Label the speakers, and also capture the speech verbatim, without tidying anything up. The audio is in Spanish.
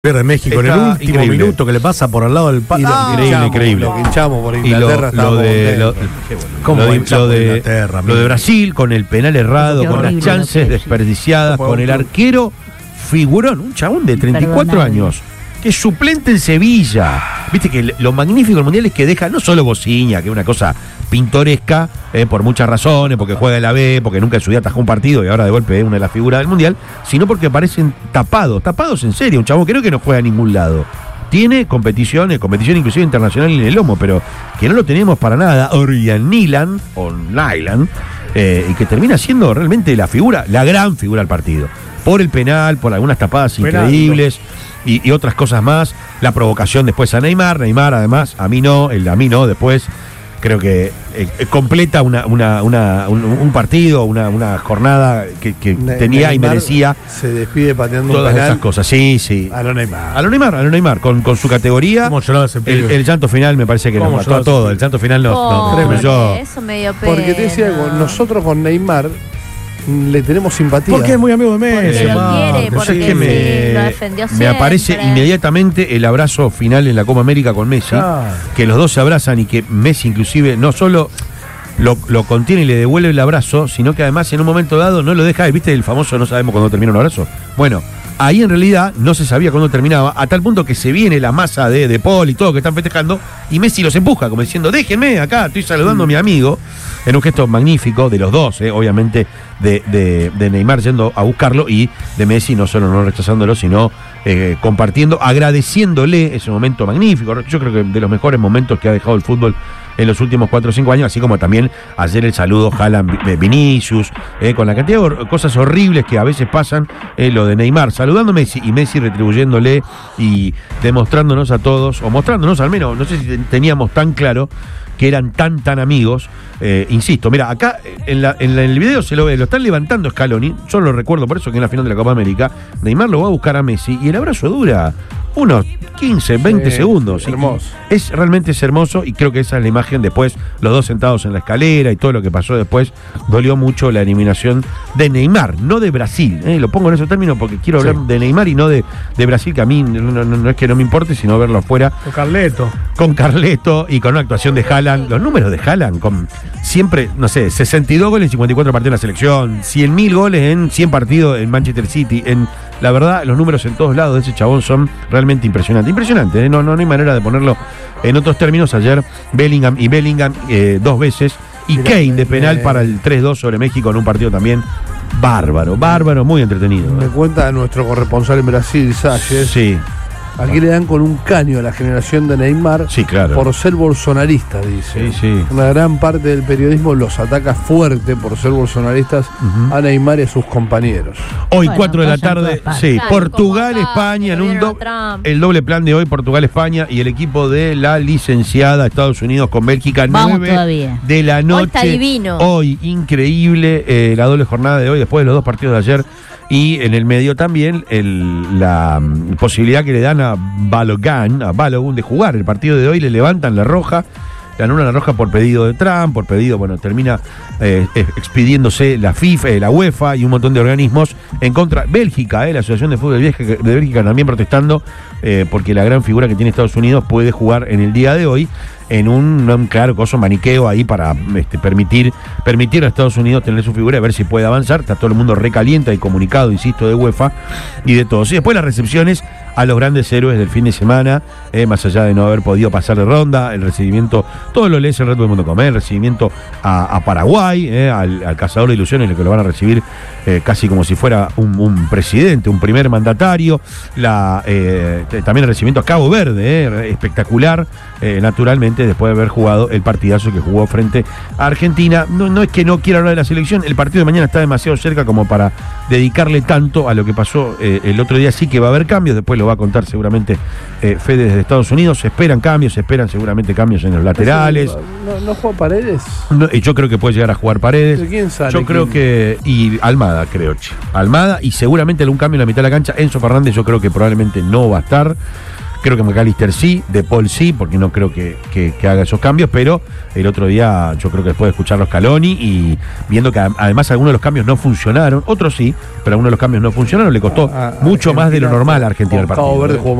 Speaker 1: Pierde México
Speaker 2: Está
Speaker 1: en el último
Speaker 2: increíble.
Speaker 1: minuto que le pasa por al lado del palo.
Speaker 2: Ah, increíble, increíble.
Speaker 3: Lo que hinchamos por
Speaker 2: Y lo,
Speaker 3: Inglaterra.
Speaker 2: lo de, lo,
Speaker 1: ¿Cómo
Speaker 2: lo de,
Speaker 1: hinchamos
Speaker 2: lo de-
Speaker 1: por Inglaterra,
Speaker 2: lo de
Speaker 1: amigo?
Speaker 2: Brasil, con el penal errado,
Speaker 4: Qué
Speaker 2: con las
Speaker 4: horrible
Speaker 2: chances
Speaker 4: lo que es.
Speaker 2: desperdiciadas,
Speaker 3: Como
Speaker 2: con el
Speaker 3: un club.
Speaker 2: arquero figurón, un chabón de treinta y cuatro
Speaker 4: Imperdonable.
Speaker 2: años, que es suplente en Sevilla. Viste que lo magnífico del Mundial es que deja no solo bociña, que es una cosa pintoresca, eh, por muchas razones, porque juega en la B, porque nunca en su vida atajó un partido y ahora de golpe es una de las figuras del Mundial, sino porque parecen tapados, tapados en serio, un chabón que creo que no juega a ningún lado. Tiene competiciones, competición inclusive internacional en el lomo, pero que no lo tenemos para nada. Orian Nilan, o Nylan, eh, y que termina siendo realmente la figura, la gran figura del partido. Por el penal, por algunas tapadas
Speaker 3: Penal,
Speaker 2: increíbles y, y otras cosas más. La provocación después a Neymar. Neymar, además, a mí no, el a mí no, después. Creo que eh, completa una, una, una- un, un partido, una, una jornada que, que
Speaker 3: Ne-
Speaker 2: tenía y
Speaker 3: Neymar
Speaker 2: merecía
Speaker 3: Se despide pateando
Speaker 2: todas
Speaker 3: un penal.
Speaker 2: esas cosas. Sí, sí.
Speaker 3: A lo Neymar.
Speaker 2: A lo Neymar, a lo Neymar, con, con su categoría.
Speaker 1: ¿Cómo lloraba ese
Speaker 2: El,
Speaker 1: pibe?
Speaker 2: el llanto final me parece que nos
Speaker 1: ¿Cómo
Speaker 2: mató a
Speaker 1: lloraba ese
Speaker 2: todos.
Speaker 1: pibe?
Speaker 2: El llanto final nos, nos
Speaker 4: Pobre,
Speaker 2: destruyó.
Speaker 4: eso me dio pena.
Speaker 3: Porque te decía algo, nosotros con Neymar mm, le tenemos simpatía.
Speaker 1: Porque es muy amigo de
Speaker 4: Porque
Speaker 1: Messi,
Speaker 4: lo
Speaker 1: Marco.
Speaker 4: quiere,
Speaker 1: Sí,
Speaker 4: porque
Speaker 2: que
Speaker 4: sí,
Speaker 2: me,
Speaker 4: lo defendió
Speaker 2: me
Speaker 4: siempre.
Speaker 2: aparece inmediatamente el abrazo final en la Copa América con Messi,
Speaker 1: Claro.
Speaker 2: que los dos se abrazan y que Messi inclusive no solo lo, lo contiene y le devuelve el abrazo, sino que además en un momento dado no lo deja, ¿viste el famoso no sabemos cuándo termina un abrazo? Bueno, ahí en realidad no se sabía cuándo terminaba, a tal punto que se viene la masa de, de Paul y todo que están festejando, y Messi los empuja, como diciendo, déjenme acá, estoy saludando a mi amigo, en un gesto magnífico de los dos, eh, obviamente, de, de- de Neymar yendo a buscarlo y de Messi no solo no rechazándolo, sino eh, compartiendo, agradeciéndole ese momento magnífico. Yo creo que de los mejores momentos que ha dejado el fútbol en los últimos cuatro o cinco años, así como también ayer el saludo Haaland de Vinicius, eh, con la cantidad de hor- cosas horribles que a veces pasan, eh, lo de Neymar saludando a Messi y Messi retribuyéndole y demostrándonos a todos, o mostrándonos al menos, no sé si ten- teníamos tan claro que eran tan tan amigos. Eh, insisto, mira, acá en, la, en, la- en el video se lo ve, lo están levantando Scaloni, yo lo recuerdo por eso que en la final de la Copa América, Neymar lo va a buscar a Messi y el abrazo dura unos quince, veinte
Speaker 3: Sí,
Speaker 2: segundos.
Speaker 3: hermoso.
Speaker 2: Y es realmente es hermoso y creo que esa es la imagen después, los dos sentados en la escalera y todo lo que pasó después, dolió mucho la eliminación de Neymar, no de Brasil. eh, Lo pongo en esos términos porque quiero hablar
Speaker 1: Sí.
Speaker 2: de Neymar y no de, de Brasil, que a mí no, no- no es que no me importe, sino verlo afuera
Speaker 1: Con Carleto.
Speaker 2: con Carleto y con una actuación de Haaland. Los números de Haaland, con siempre, no sé, sesenta y dos goles en cincuenta y cuatro partidos en la selección, cien mil goles en cien partidos en Manchester City. En, la verdad, los números en todos lados de ese chabón son realmente impresionantes. Impresionante, ¿eh? no, no, no hay manera de ponerlo en otros términos. Ayer Bellingham y Bellingham eh, dos veces y
Speaker 3: Mirá,
Speaker 2: Kane de penal
Speaker 3: eh,
Speaker 2: para el tres dos sobre México en un partido también bárbaro, bárbaro, muy entretenido.
Speaker 3: Me
Speaker 2: ¿eh?
Speaker 3: cuenta nuestro corresponsal en Brasil, Salles.
Speaker 2: Sí,
Speaker 3: Aquí le dan con un caño a la generación de Neymar
Speaker 2: sí, claro.
Speaker 3: por ser bolsonarista, dice.
Speaker 2: Sí, sí.
Speaker 3: Una gran parte del periodismo los ataca fuerte por ser bolsonaristas
Speaker 2: Ujú.
Speaker 3: a Neymar y a sus compañeros.
Speaker 2: Hoy,
Speaker 4: Bueno,
Speaker 2: cuatro de la
Speaker 4: pasa en
Speaker 2: tarde,
Speaker 4: todas partes.
Speaker 2: sí,
Speaker 4: Claro,
Speaker 2: Portugal,
Speaker 4: como acá,
Speaker 2: España, en
Speaker 4: que
Speaker 2: un
Speaker 4: vieron
Speaker 2: do-
Speaker 4: a Trump.
Speaker 2: el doble plan de hoy, Portugal, España y el equipo de la licenciada Estados Unidos con Bélgica,
Speaker 4: Vamos
Speaker 2: nueve
Speaker 4: todavía.
Speaker 2: de la noche.
Speaker 4: Hoy está divino.
Speaker 2: Hoy, increíble, eh, la doble jornada de hoy, después de los dos partidos de ayer. Y en el medio también el- la mm, posibilidad que le dan a Balogun, a Balogun de jugar el partido de hoy, le levantan la roja. Le anulan la roja por pedido de Trump, por pedido, bueno, termina eh, expidiéndose la FIFA, eh, la UEFA y un montón de organismos en contra. Bélgica, eh, la Asociación de Fútbol de Bélgica, de Bélgica también protestando eh, porque la gran figura que tiene Estados Unidos puede jugar en el día de hoy en un, un claro coso maniqueo ahí para este, permitir, permitir a Estados Unidos tener su figura y ver si puede avanzar. Está todo el mundo recalienta y comunicado, insisto, de UEFA y de todos. Y después las recepciones a los grandes héroes del fin de semana, eh, más allá de no haber podido pasar de ronda, el recibimiento, todo lo lees en Red Bull Mundo Comer, el recibimiento a, a Paraguay, eh, al, al cazador de ilusiones, el que lo van a recibir eh, casi como si fuera un, un presidente, un primer mandatario, la, eh, t- también el recibimiento a Cabo Verde, eh, espectacular, eh, naturalmente, después de haber jugado el partidazo que jugó frente a Argentina. No, no es que no quiera hablar de la selección, el partido de mañana está demasiado cerca como para dedicarle tanto a lo que pasó eh, el otro día. Sí que va a haber cambios, después lo va a contar seguramente eh, Fede desde Estados Unidos. Se esperan cambios, se esperan seguramente cambios en los laterales.
Speaker 3: ¿No, no juega Paredes?
Speaker 2: No, y yo creo que puede llegar a jugar Paredes.
Speaker 3: ¿De quién sale?
Speaker 2: Yo creo
Speaker 3: ¿Quién?
Speaker 2: que. Y Almada, creo, che. Almada y seguramente algún cambio en la mitad de la cancha. Enzo Fernández, yo creo que probablemente no va a estar. Creo que McAllister sí, De Paul sí, porque no creo que, que, que haga esos cambios, pero el otro día yo creo que después de escucharlo Scaloni y viendo que además algunos de los cambios no funcionaron, otros sí, pero algunos de los cambios no funcionaron, le costó
Speaker 3: A- a
Speaker 2: mucho más de lo
Speaker 3: Argentina
Speaker 2: normal a Argentina el
Speaker 3: con Cabo
Speaker 2: partido.
Speaker 3: Verde jugó